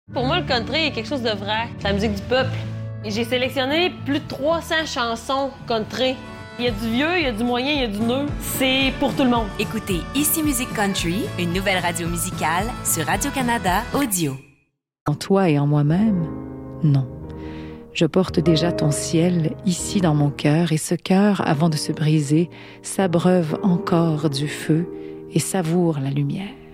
Pour moi, le country est quelque chose de vrai. C'est la musique du peuple. Et j'ai sélectionné plus de 300 chansons country. Il y a du vieux, il y a du moyen, il y a du neuf. C'est pour tout le monde. Écoutez Ici Musique Country, une nouvelle radio musicale sur Radio-Canada Audio. En toi et en moi-même, non. Je porte déjà ton ciel ici dans mon cœur, et ce cœur, avant de se briser, s'abreuve encore du feu et savoure la lumière.